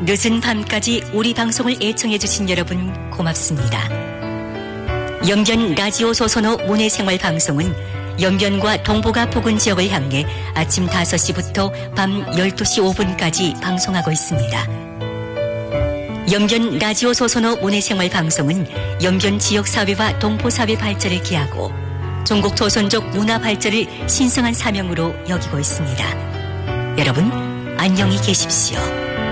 늦은 밤까지 우리 방송을 애청해주신 여러분 고맙습니다. 영변 라디오 소선호 문해생활 방송은 영변과 동북아 부근 지역을 향해 아침 5시부터 밤 12시 5분까지 방송하고 있습니다. 영변 라디오 소선호 문해생활 방송은 영변 지역사회와 동포사회 발전을 기하고 종국 조선족 문화 발전을 신성한 사명으로 여기고 있습니다. 여러분 안녕히 계십시오.